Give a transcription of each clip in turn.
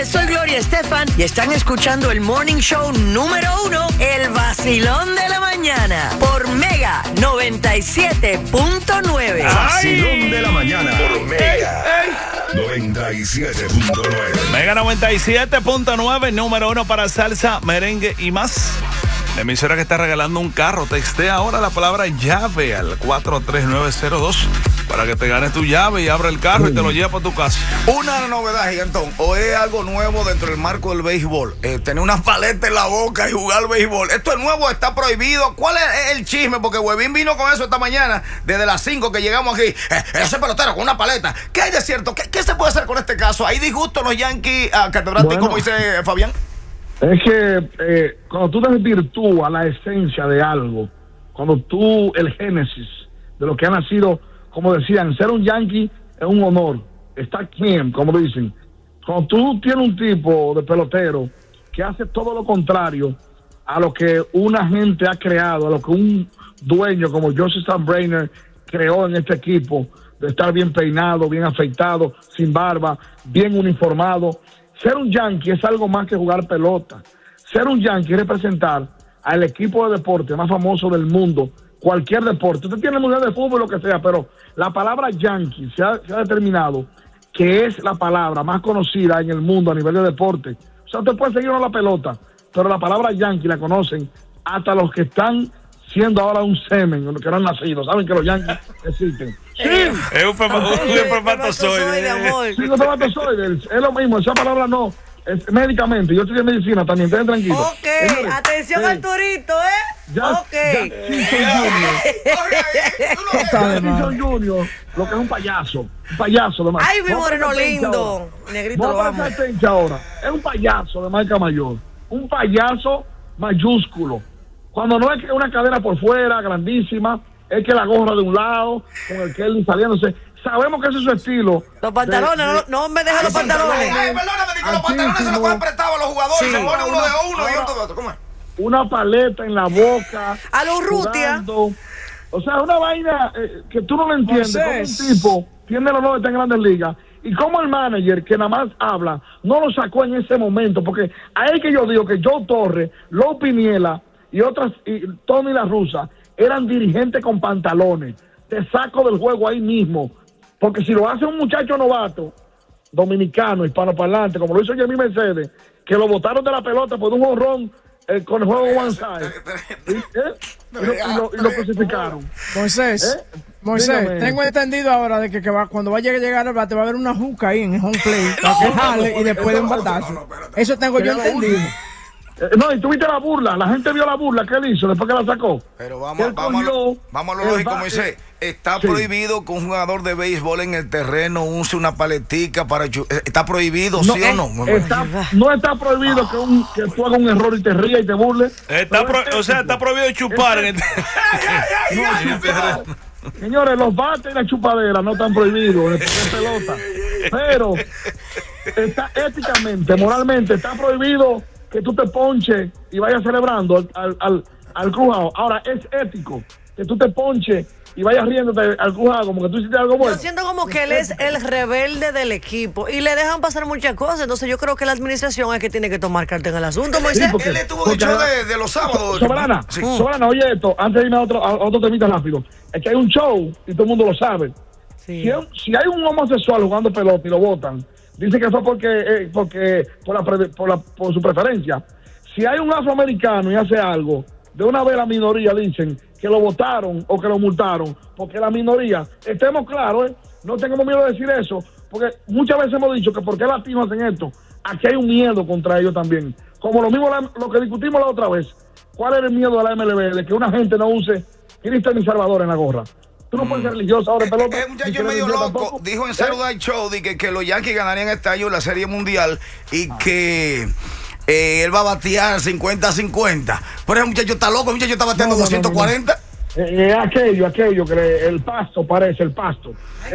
Soy Gloria Estefan y están escuchando el Morning Show número 1, El Vacilón de la Mañana, por Mega 97.9. Vacilón de la Mañana, por Mega 97.9. Mega 97.9, número 1 para salsa, merengue y más. La emisora que está regalando un carro. Textea ahora la palabra llave al 43902 para que te ganes tu llave y abra el carro y te lo lleve para tu casa. Una novedad, Gigantón, o es algo nuevo dentro del marco del béisbol. Tener una paleta en la boca y jugar al béisbol. ¿Esto es nuevo? ¿Está prohibido? ¿Cuál es el chisme? Porque Huevín vino con eso esta mañana, desde las 5 que llegamos aquí. Ese pelotero con una paleta. ¿Qué hay de cierto? ¿Qué se puede hacer con este caso? ¿Hay disgusto los Yankees catedráticos, como dice Fabián? Es que cuando tú desvirtúas la esencia de algo, cuando tú, el génesis de lo que ha nacido, como decían, ser un yankee es un honor, está quien, como dicen. Cuando tú tienes un tipo de pelotero que hace todo lo contrario a lo que una gente ha creado, a lo que un dueño como Joseph Steinbrenner creó en este equipo, de estar bien peinado, bien afeitado, sin barba, bien uniformado. Ser un yankee es algo más que jugar pelota. Ser un yankee es representar al equipo de deporte más famoso del mundo, cualquier deporte. Usted tiene el mundial de fútbol, lo que sea, pero la palabra yankee se ha determinado que es la palabra más conocida en el mundo a nivel de deporte. O sea, usted puede seguir a la pelota, pero la palabra yankee la conocen hasta los que están siendo ahora un semen, los que no han nacido. Saben que los yankees existen. Sí. Es un espermatozoide. Sí, un espermatozoide. Es lo mismo, esa palabra no. Es médicamente. Yo estoy en medicina también, estén tranquilos. Ok, atención Arturito, Simpson Junior, lo que es un payaso. Un payaso de Marca. Ay, mi moreno lindo. Negrito lo amo. Ahora. Es un payaso de marca mayor. Un payaso mayúsculo. Cuando no es que una cadera por fuera, grandísima, es que la gorra de un lado, con el Kelly saliéndose. Sabemos que ese es su estilo. Los pantalones, no me dejan los pantalones. Ay, perdóname, que los pantalones se los pueden prestar a los jugadores. Sí. Se pone uno de uno y otro de otro. ¿Cómo es? Una paleta en la boca. A los Urrutia. O sea, una vaina que tú no lo entiendes. Como un tipo tiene el honor de estar en Grandes Ligas. Y como el manager, que nada más habla, no lo sacó en ese momento. Porque a él que yo digo que Joe Torres, Lou Piniella y otras, y Tony La Russa, eran dirigentes con pantalones. Te saco del juego ahí mismo. Porque si lo hace un muchacho novato, dominicano, hispanoparlante, como lo hizo Jimmy Mercedes, que lo botaron de la pelota por un jonrón con el juego one side, y lo crucificaron. Moisés, tengo entendido ahora de que cuando vaya a llegar al bate va a haber una juca ahí en el home plate para que jale y después de un batazo. Eso tengo yo entendido. No, y tuviste la burla, la gente vio la burla que él hizo después que la sacó. Pero vamos a lo lógico, Moisés. Está prohibido que un jugador de béisbol en el terreno use una paletica para ¿está prohibido, sí o no? No está prohibido que tú hagas un error y te rías y te burles. Está prohibido chupar. Señores, los bates y la chupadera no están prohibidos en pelota. Pero está éticamente, moralmente, está prohibido que tú te ponches y vayas celebrando al crujado. Ahora, es ético que tú te ponches y vayas riéndote al crujado como que tú hiciste algo bueno. Yo siento como que él es el rebelde del equipo y le dejan pasar muchas cosas. Entonces yo creo que la administración es que tiene que tomar carta en el asunto, Moisés. Sí, él estuvo dicho de los sábados. Soberana, oye esto, antes de irme a otro temita rápido. Es que hay un show y todo el mundo lo sabe. Sí. Si hay un homosexual jugando pelota y lo votan, dice que fue porque por su preferencia. Si hay un afroamericano y hace algo, de una vez la minoría dicen que lo votaron o que lo multaron, porque la minoría, estemos claros, no tengamos miedo de decir eso, porque muchas veces hemos dicho que por qué latinos hacen esto, aquí hay un miedo contra ellos también. Como lo mismo lo que discutimos la otra vez, ¿cuál era el miedo de la MLB? De que una gente no use Cristo ni Salvador en la gorra. Tú no puedes ser religioso ahora en pelota. Es un muchacho medio loco. Tampoco. Dijo en Saturday Show que los Yankees ganarían este año la Serie Mundial y que él va a batear 50-50. Pero ese muchacho está loco, el muchacho está bateando 240. Aquello que el pasto parece, el pasto.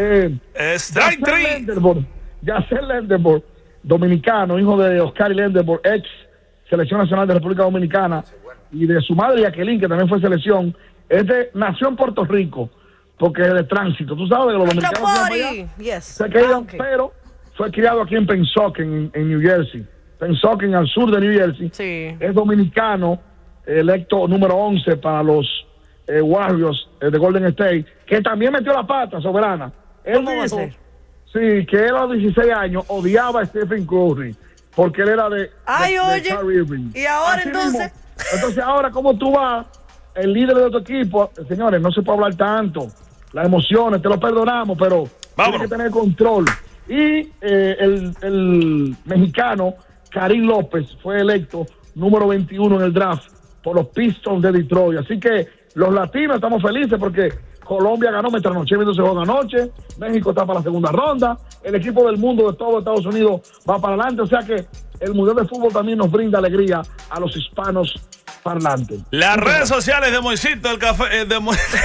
Yasser Lenderborg, dominicano, hijo de Oscar Lenderborg, ex selección nacional de República Dominicana, y de su madre Jacqueline, que también fue selección, nació en Puerto Rico, porque es de tránsito. Tú sabes que los dominicanos se quedan, pero fue criado aquí en Pennsauken, en New Jersey. Pennsauken, al sur de New Jersey. Sí. Es dominicano, electo número 11 para los Warriors de Golden State, que también metió la pata, Soberana. Él ¿Cómo va a dijo, ser? sí, que él a los 16 años odiaba a Stephen Curry, porque él era de Oye, Kyrie Irving. y ahora Así entonces... mismo. Entonces ahora, ¿cómo tú vas, el líder de tu equipo? Señores, no se puede hablar tanto. Las emociones, te lo perdonamos, pero tienes que tener control. Y el mexicano Karim López fue electo número 21 en el draft por los Pistons de Detroit. Así que los latinos estamos felices porque Colombia ganó mientras noche viendo ese juego anoche, México está para la segunda ronda, el equipo del mundo de todo Estados Unidos va para adelante, o sea que el Mundial de Fútbol también nos brinda alegría a los hispanos parlantes. Las redes sociales de Moisito, el café de Moisés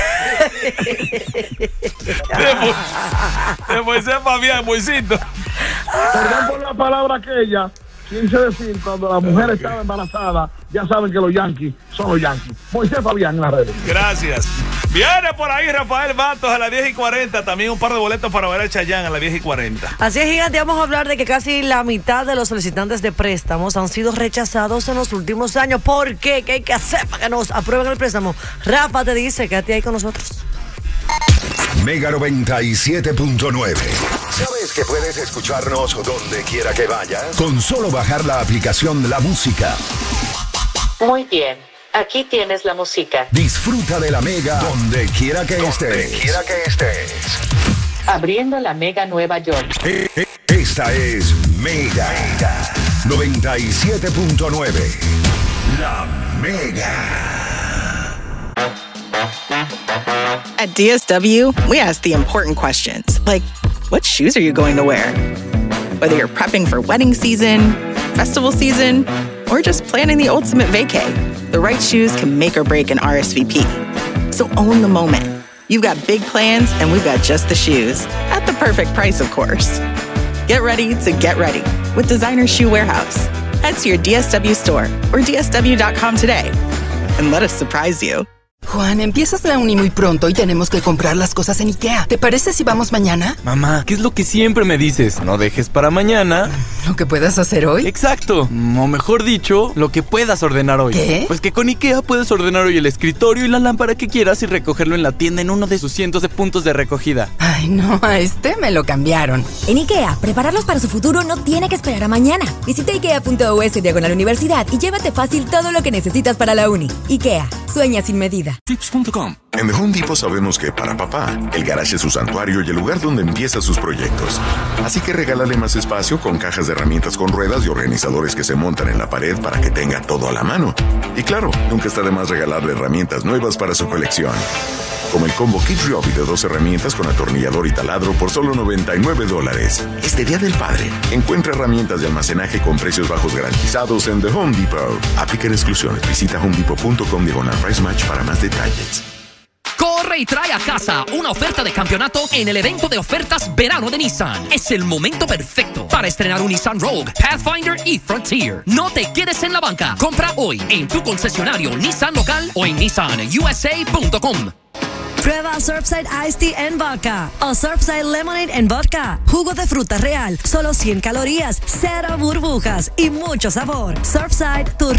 Fabián, Moisito. Perdón por la palabra aquella, quise decir, cuando la mujer estaba embarazada, ya saben que los Yankees son los Yankees. Moisés Fabián en las redes. Gracias. Viene por ahí Rafael Matos a las 10:40. También un par de boletos para ver a Chayanne a las 10:40. Así es, gigante, vamos a hablar de que casi la mitad de los solicitantes de préstamos han sido rechazados en los últimos años. ¿Por qué? ¿Qué hay que hacer para que nos aprueben el préstamo? Rafa te dice, quédate ahí con nosotros. Mega 97.9. ¿Sabes que puedes escucharnos donde quiera que vayas? Con solo bajar la aplicación La Música. Muy bien, aquí tienes la música. Disfruta de la Mega donde quiera que estés. Abriendo la Mega Nueva York. Esta es Mega 97.9. La Mega. At DSW, we ask the important questions, like, what shoes are you going to wear? Whether you're prepping for wedding season, festival season, or just planning the ultimate vacay, the right shoes can make or break an RSVP. So own the moment. You've got big plans, and we've got just the shoes, at the perfect price, of course. Get ready to get ready with Designer Shoe Warehouse. Head to your DSW store or DSW.com today, and let us surprise you. Juan, empiezas la uni muy pronto y tenemos que comprar las cosas en IKEA. ¿Te parece si vamos mañana? Mamá, ¿qué es lo que siempre me dices? No dejes para mañana ¿lo que puedas hacer hoy? Exacto, o mejor dicho, lo que puedas ordenar hoy. ¿Qué? Pues que con IKEA puedes ordenar hoy el escritorio y la lámpara que quieras y recogerlo en la tienda en uno de sus cientos de puntos de recogida. Ay, no, a este me lo cambiaron. En IKEA, prepararlos para su futuro no tiene que esperar a mañana. Visita IKEA.us/universidad y llévate fácil todo lo que necesitas para la uni. IKEA, sueña sin medida. Tips.com. En The Home Depot sabemos que para papá, el garage es su santuario y el lugar donde empieza sus proyectos. Así que regálale más espacio con cajas de herramientas con ruedas y organizadores que se montan en la pared para que tenga todo a la mano. Y claro, nunca está de más regalarle herramientas nuevas para su colección. Como el combo Kid Ryobi de 2 herramientas con atornillador y taladro por solo $99. Este Día del Padre, encuentra herramientas de almacenaje con precios bajos garantizados en The Home Depot. Aplican exclusiones. Visita homedepot.com/price match para más detalles. Corre y trae a casa una oferta de campeonato en el evento de ofertas verano de Nissan. Es el momento perfecto para estrenar un Nissan Rogue, Pathfinder y Frontier. No te quedes en la banca. Compra hoy en tu concesionario Nissan local o en nissanusa.com. Prueba Surfside Iced Tea en vodka o Surfside Lemonade en vodka. Jugo de fruta real, solo 100 calorías, 0 burbujas y mucho sabor. Surfside, tu